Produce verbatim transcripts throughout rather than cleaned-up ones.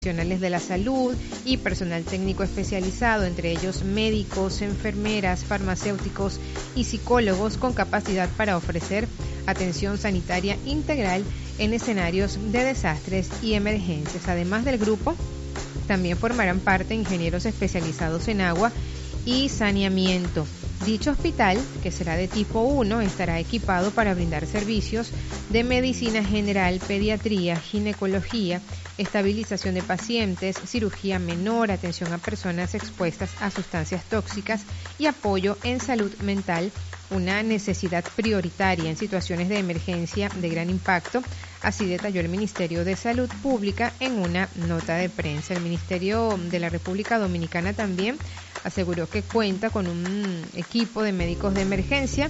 profesionales de la salud y personal técnico especializado, entre ellos médicos, enfermeras, farmacéuticos y psicólogos con capacidad para ofrecer atención sanitaria integral en escenarios de desastres y emergencias. Además del grupo, también formarán parte ingenieros especializados en agua y saneamiento. Dicho hospital, que será de tipo uno, estará equipado para brindar servicios de medicina general, pediatría, ginecología, estabilización de pacientes, cirugía menor, atención a personas expuestas a sustancias tóxicas y apoyo en salud mental, una necesidad prioritaria en situaciones de emergencia de gran impacto. Así detalló el Ministerio de Salud Pública en una nota de prensa. El Ministerio de la República Dominicana también aseguró que cuenta con un equipo de médicos de emergencia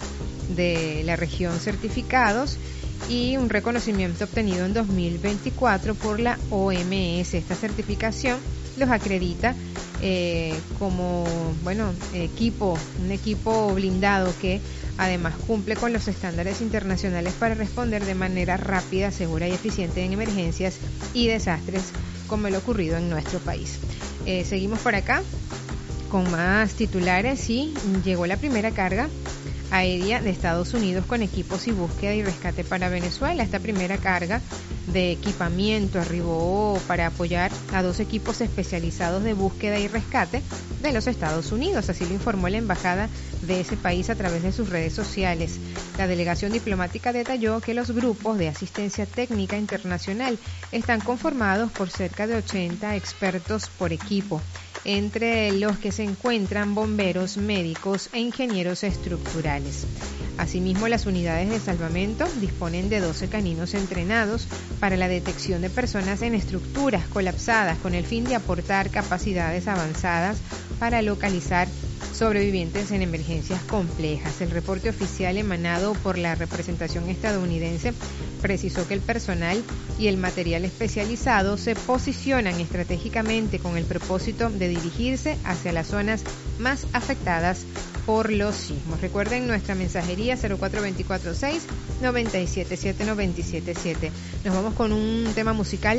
de la región certificados y un reconocimiento obtenido en dos mil veinticuatro por la O M S. Esta certificación los acredita eh, como, bueno, equipo, un equipo blindado que además cumple con los estándares internacionales para responder de manera rápida, segura y eficiente en emergencias y desastres como el ocurrido en nuestro país. Eh, seguimos por acá con más titulares y llegó la primera carga aérea de Estados Unidos con equipos y búsqueda y rescate para Venezuela. Esta primera carga de equipamiento arribó para apoyar a dos equipos especializados de búsqueda y rescate de los Estados Unidos, así lo informó la embajada de ese país a través de sus redes sociales. La delegación diplomática detalló que los grupos de asistencia técnica internacional están conformados por cerca de ochenta expertos por equipo, entre los que se encuentran bomberos, médicos e ingenieros estructurales. Asimismo, las unidades de salvamento disponen de doce caninos entrenados para la detección de personas en estructuras colapsadas con el fin de aportar capacidades avanzadas para localizar sobrevivientes en emergencias complejas. El reporte oficial emanado por la representación estadounidense precisó que el personal y el material especializado se posicionan estratégicamente con el propósito de dirigirse hacia las zonas más afectadas por los sismos. Recuerden nuestra mensajería cero cuatro dos cuatro seis, nueve siete siete, nueve siete siete. Nos vamos con un tema musical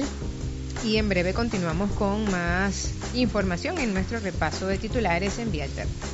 y en breve continuamos con más información en nuestro repaso de titulares en Vía Alterna.